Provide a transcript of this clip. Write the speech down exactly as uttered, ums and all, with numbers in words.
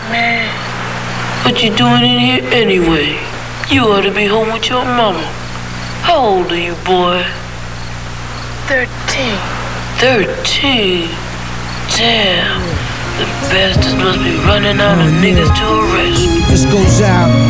man. What you doing in here anyway? You ought to be home with your mama. How old are you, boy? Thirteen. Thirteen? Damn. The bastards must be running out of niggas to arrest. This goes out